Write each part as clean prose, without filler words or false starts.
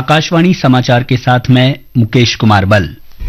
आकाशवाणी समाचार के साथ मैं मुकेश कुमार बल।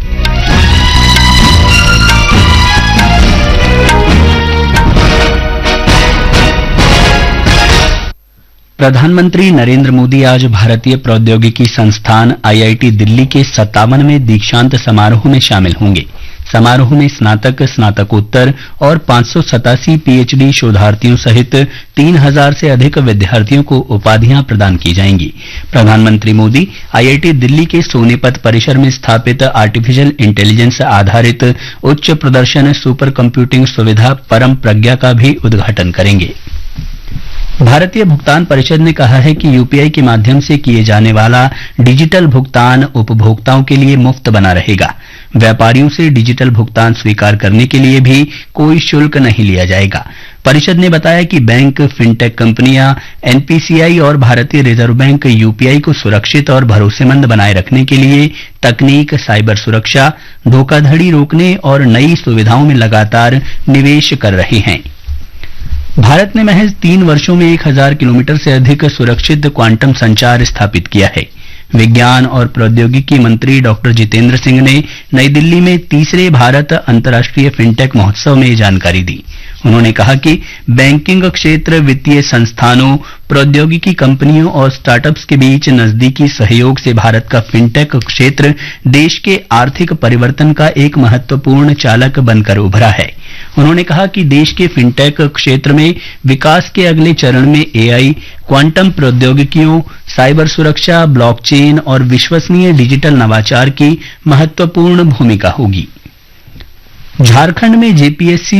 प्रधानमंत्री नरेंद्र मोदी आज भारतीय प्रौद्योगिकी संस्थान आईआईटी दिल्ली के 57वें दीक्षांत समारोह में शामिल होंगे। समारोह में स्नातक, स्नातकोत्तर और 587 पीएचडी शोधार्थियों सहित 3000 से अधिक विद्यार्थियों को उपाधियां प्रदान की जाएंगी। प्रधानमंत्री मोदी आईआईटी दिल्ली के सोनेपत परिसर में स्थापित आर्टिफिशियल इंटेलिजेंस आधारित उच्च प्रदर्शन सुपर कंप्यूटिंग सुविधा परम प्रज्ञा का भी उद्घाटन करेंगे। भारतीय भुगतान परिषद ने कहा है कि यूपीआई के माध्यम से किए जाने वाला डिजिटल भुगतान उपभोक्ताओं के लिए मुफ्त बना रहेगा। व्यापारियों से डिजिटल भुगतान स्वीकार करने के लिए भी कोई शुल्क नहीं लिया जाएगा। परिषद ने बताया कि बैंक, फिनटेक कंपनियां, एनपीसीआई और भारतीय रिजर्व बैंक यूपीआई को सुरक्षित और भरोसेमंद बनाए रखने के लिए तकनीक, साइबर सुरक्षा, धोखाधड़ी रोकने और नई सुविधाओं में लगातार निवेश कर रहे हैं। भारत ने महज 3 वर्षों में 1000 किलोमीटर से अधिक सुरक्षित क्वांटम संचार स्थापित किया है। विज्ञान और प्रौद्योगिकी मंत्री डॉक्टर जितेंद्र सिंह ने नई दिल्ली में तीसरे भारत अंतर्राष्ट्रीय फिनटेक महोत्सव में ये जानकारी दी। उन्होंने कहा कि बैंकिंग क्षेत्र, वित्तीय संस्थानों, प्रौद्योगिकी कंपनियों और स्टार्टअप्स के बीच नजदीकी सहयोग से भारत का फिनटेक क्षेत्र देश के आर्थिक परिवर्तन का एक महत्वपूर्ण चालक बनकर उभरा है। उन्होंने कहा कि देश के फिनटेक क्षेत्र में विकास के अगले चरण में एआई, क्वांटम प्रौद्योगिकियों, साइबर सुरक्षा, ब्लॉकचेन और विश्वसनीय डिजिटल नवाचार की महत्वपूर्ण भूमिका होगी। झारखंड में जेपीएससी